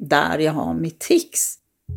där jag har mitt tics.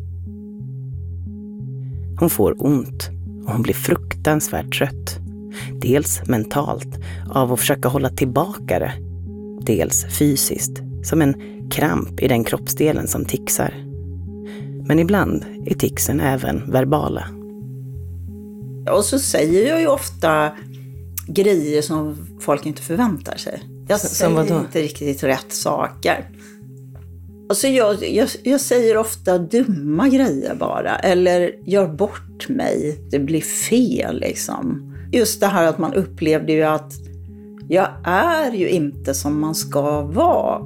Hon får ont och hon blir fruktansvärt trött. Dels mentalt av att försöka hålla tillbaka det. Dels fysiskt som en kramp i den kroppsdelen som ticsar. Men ibland är ticsen även verbala. Och så säger jag ju ofta grejer som folk inte förväntar sig. Jag säger inte riktigt rätt saker. Alltså jag säger ofta dumma grejer bara. Eller gör bort mig. Det blir fel liksom. Just det här att man upplevde ju att jag är ju inte som man ska vara.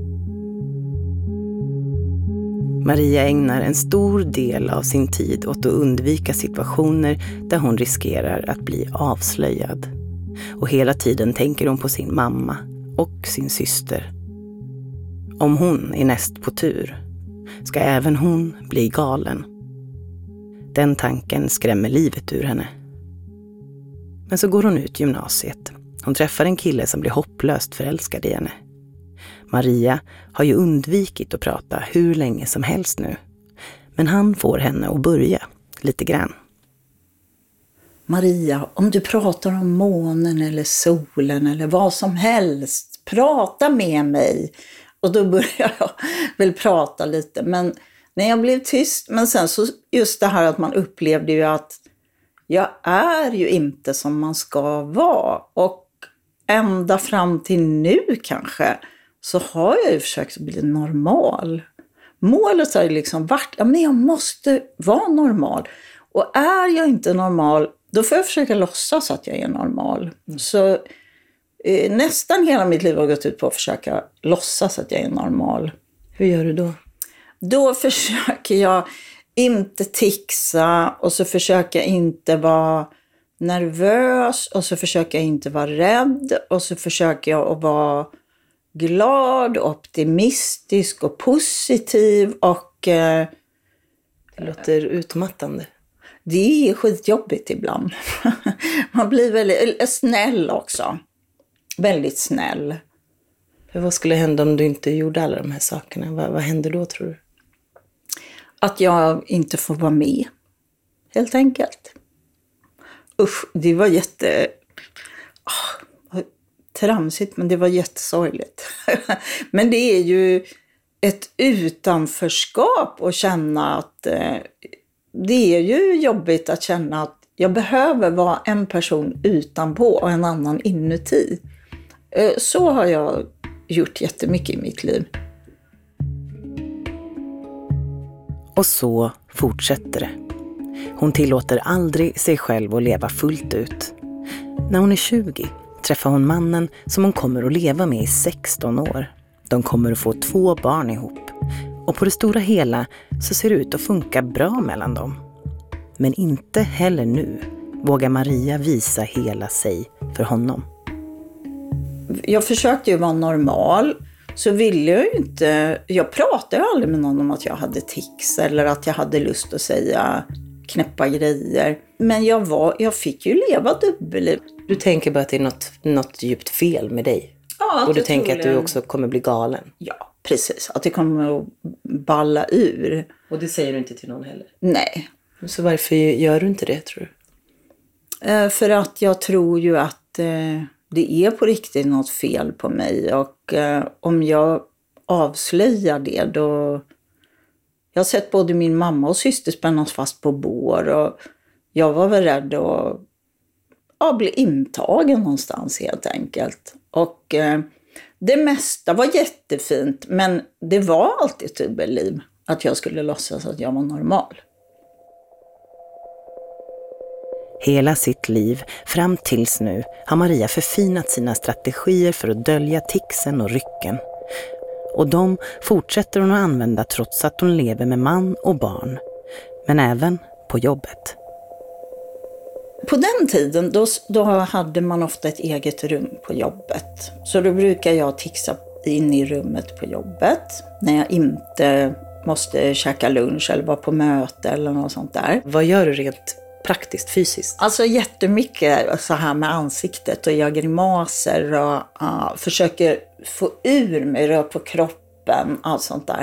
Maria ägnar en stor del av sin tid åt att undvika situationer där hon riskerar att bli avslöjad. Och hela tiden tänker hon på sin mamma och sin syster. Om hon är näst på tur ska även hon bli galen. Den tanken skrämmer livet ur henne. Men så går hon ut gymnasiet. Hon träffar en kille som blir hopplöst förälskad i henne. Maria har ju undvikit att prata hur länge som helst nu. Men han får henne att börja lite grann. Maria, om du pratar om månen eller solen eller vad som helst, prata med mig. Och då börjar jag väl prata lite. Men när jag blev tyst, men sen så just det här att man upplevde ju att jag är ju inte som man ska vara. Och ända fram till nu kanske så har jag ju försökt bli normal. Målet har ju liksom varit, ja men jag måste vara normal. Och är jag inte normal, då får jag försöka låtsas att jag är normal. Så nästan hela mitt liv har gått ut på att försöka låtsas att jag är normal. Hur gör du då? Då försöker jag inte tixa och så försöker jag inte vara nervös och så försöker jag inte vara rädd och så försöker jag att vara glad, optimistisk och positiv och det låter utmattande. Det är skitjobbigt ibland. Man blir väldigt snäll också. Väldigt snäll. För vad skulle hända om du inte gjorde alla de här sakerna? Vad händer då tror du? Att jag inte får vara med. Helt enkelt. Usch, det var tramsigt, men det var jättesorgligt. Men det är ju ett utanförskap att känna att det är ju jobbigt att känna att jag behöver vara en person utanpå och en annan inuti. Så har jag gjort jättemycket i mitt liv. Och så fortsätter det. Hon tillåter aldrig sig själv att leva fullt ut. När hon är 20 träffar hon mannen som hon kommer att leva med i 16 år. De kommer att få 2 barn ihop. Och på det stora hela så ser det ut att funka bra mellan dem. Men inte heller nu vågar Maria visa hela sig för honom. Jag försökte ju vara normal. Så ville jag ju inte... Jag pratade aldrig med någon om att jag hade tics eller att jag hade lust att säga knäppa grejer. Men jag fick ju leva dubbelliv. Du tänker bara att det är något djupt fel med dig. Ja, och du tänker att du också kommer bli galen. Ja, precis. Att det kommer att balla ur. Och det säger du inte till någon heller? Nej. Så varför gör du inte det, tror du? För att jag tror ju att det är på riktigt något fel på mig. Och om jag avslöjar det då... Jag har sett både min mamma och syster spännas fast på bår. Och jag var väl rädd att bli intagen någonstans helt enkelt. Och det mesta var jättefint. Men det var alltid ett dubbelliv. Att jag skulle låtsas att jag var normal. Hela sitt liv, fram tills nu, har Maria förfinat sina strategier för att dölja ticsen och rycken. Och de fortsätter hon att använda trots att hon lever med man och barn. Men även på jobbet. På den tiden då hade man ofta ett eget rum på jobbet. Så då brukar jag tixa in i rummet på jobbet. När jag inte måste käka lunch eller vara på möte eller något sånt där. Vad gör du rent praktiskt, fysiskt? Alltså jättemycket så här med ansiktet och jag grimaser och försöker få ur mig, rör på kroppen, allt sånt där.